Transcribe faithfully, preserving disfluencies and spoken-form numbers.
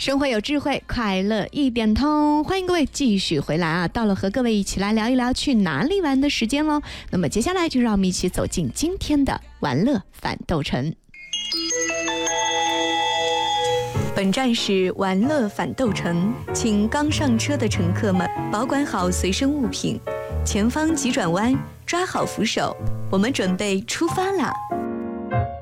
生活有智慧，快乐一点通。欢迎各位继续回来啊！到了和各位一起来聊一聊去哪里玩的时间喽。那么接下来就让我们一起走进今天的玩乐反斗城。本站是玩乐反斗城，请刚上车的乘客们保管好随身物品，前方急转弯，抓好扶手，我们准备出发啦！